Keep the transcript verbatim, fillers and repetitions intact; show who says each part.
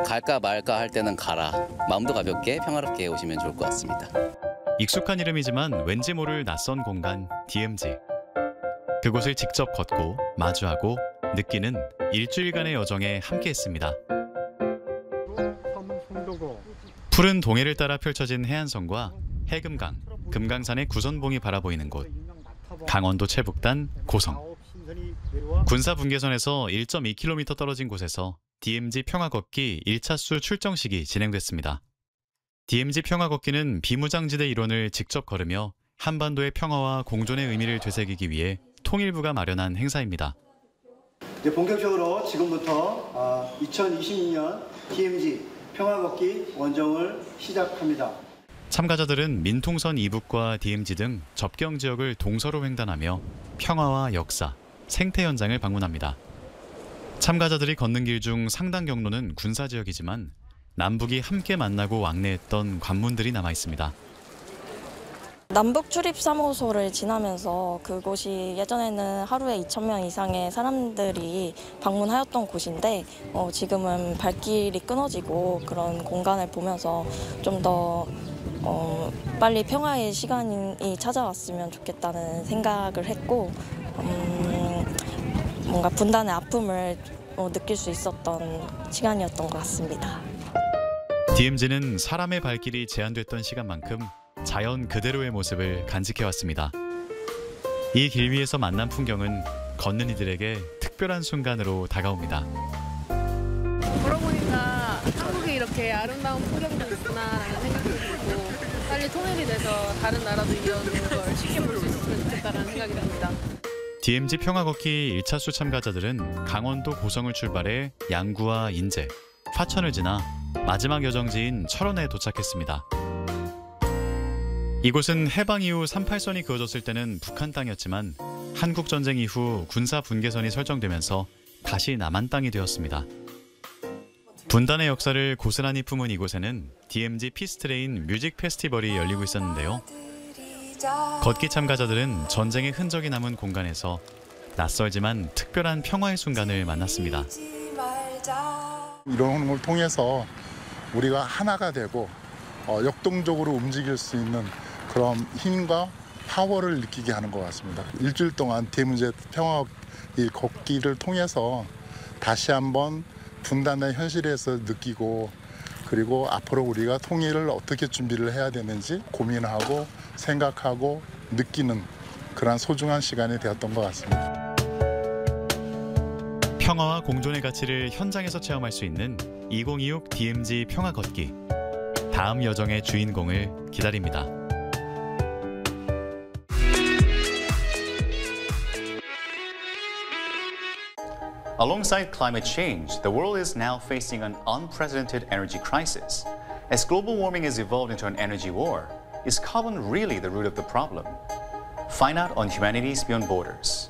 Speaker 1: 갈까 말까 할 때는 가라. 마음도 가볍게 평화롭게 오시면 좋을 것 같습니다.
Speaker 2: 익숙한 이름이지만 왠지 모를 낯선 공간 디엠지. 그곳을 직접 걷고 마주하고 느끼는 일주일간의 여정에 함께했습니다. 푸른 동해를 따라 펼쳐진 해안선과 해금강, 금강산의 구선봉이 바라보이는 곳. 강원도 최북단 고성. 군사 분계선에서 일 점 이 킬로미터 떨어진 곳에서 디엠지 평화걷기 일 차수 출정식이 진행됐습니다. 디엠지 평화걷기는 비무장지대 일원을 직접 걸으며 한반도의 평화와 공존의 의미를 되새기기 위해 통일부가 마련한 행사입니다.
Speaker 3: 이제 본격적으로 지금부터 이천이십이 년 디엠지 평화걷기 원정을 시작합니다.
Speaker 2: 참가자들은 민통선 이북과 디엠지 등 접경 지역을 동서로 횡단하며 평화와 역사, 생태 현장을 방문합니다. 참가자들이 걷는 길 중 상당 경로는 군사 지역이지만 남북이 함께 만나고 왕래했던 관문들이 남아 있습니다.
Speaker 4: 남북 출입 사무소를 지나면서 그곳이 예전에는 하루에 이천 명 이상의 사람들이 방문하였던 곳인데 어, 지금은 발길이 끊어지고 그런 공간을 보면서 좀 더 어, 빨리 평화의 시간이 찾아왔으면 좋겠다는 생각을 했고 음, 뭔가 분단의 아픔을 어, 느낄 수 있었던 시간이었던 것 같습니다.
Speaker 2: 디엠지는 사람의 발길이 제한됐던 시간만큼 자연 그대로의 모습을 간직해왔습니다. 이 길 위에서 만난 풍경은 걷는 이들에게 특별한 순간으로 다가옵니다.
Speaker 5: 걸어보니까 한국에 이렇게 아름다운 풍경도 있구나라는 생각도 들고 빨리 통일이 돼서 다른 나라도 이런 걸 쉽게 볼 수 있었으면 좋겠다는 생각이 듭니다.
Speaker 2: 디엠지 평화걷기 일 차수 참가자들은 강원도 고성을 출발해 양구와 인제, 화천을 지나 마지막 여정지인 철원에 도착했습니다. 이곳은 해방 이후 삼팔선이 그어졌을 때는 북한 땅이었지만 한국전쟁 이후 군사 분계선이 설정되면서 다시 남한 땅이 되었습니다. 분단의 역사를 고스란히 품은 이곳에는 디엠지 피스트레인 뮤직 페스티벌이 열리고 있었는데요. 걷기 참가자들은 전쟁의 흔적이 남은 공간에서 낯설지만 특별한 평화의 순간을 만났습니다.
Speaker 6: 이런 걸 통해서 우리가 하나가 되고 어, 역동적으로 움직일 수 있는 그런 힘과 파워를 느끼게 하는 것 같습니다. 일주일 동안 디엠지 평화 이 걷기를 통해서 다시 한번 분단의 현실에서 느끼고 그리고 앞으로 우리가 통일을 어떻게 준비를 해야 되는지 고민하고 생각하고 느끼는 그런 소중한 시간이 되었던 것 같습니다.
Speaker 2: 평화와 공존의 가치를 현장에서 체험할 수 있는 이천이십육 디엠지 평화걷기. 다음 여정의 주인공을 기다립니다.
Speaker 7: Alongside climate change, the world is now facing an unprecedented energy crisis. As global warming has evolved into an energy war, is carbon really the root of the problem? Find out on Humanities Beyond Borders.